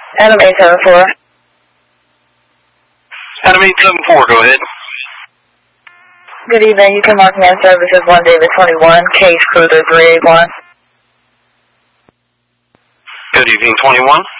Adam 874. Adam 874, go ahead. Good evening. You can mark me on services 1 David 21, case cruiser 381. Good evening, 21.